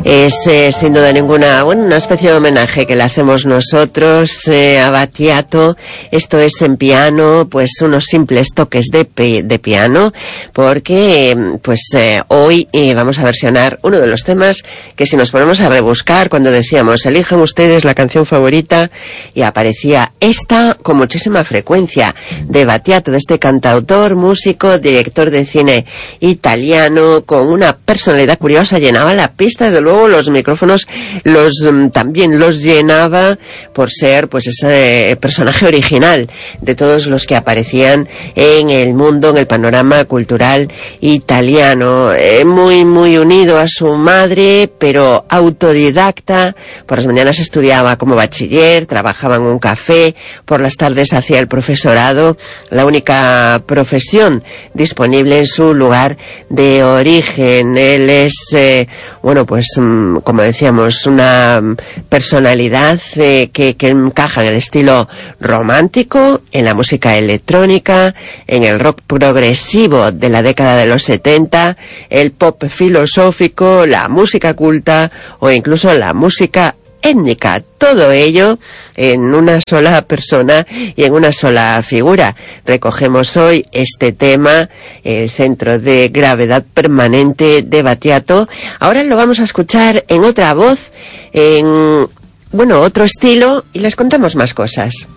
Es sin duda ninguna, una especie de homenaje que le hacemos nosotros a Battiato. Esto es en piano, pues unos simples toques de piano, porque hoy vamos a versionar uno de los temas que, si nos ponemos a rebuscar, cuando decíamos elijan ustedes la canción favorita, y aparecía esta con muchísima frecuencia, de Battiato, de este cantautor, músico, director de cine italiano, con una personalidad curiosa. Llenaba la pista, desde luego los micrófonos también los llenaba, por ser pues ese personaje original de todos los que aparecían en el mundo, en el panorama cultural italiano. Muy muy unido a su madre, pero autodidacta. Por las mañanas estudiaba como bachiller, trabajaba en un café, por las tardes hacía el profesorado, la única profesión disponible en su lugar de origen. Él es, como decíamos, una personalidad que encaja en el estilo romántico, en la música electrónica, en el rock progresivo de la década de los 70, el pop filosófico, la música culta o incluso la música étnica. Todo ello en una sola persona y en una sola figura. Recogemos hoy este tema, el centro de gravedad permanente de Battiato. Ahora lo vamos a escuchar en otra voz, en otro estilo, y les contamos más cosas.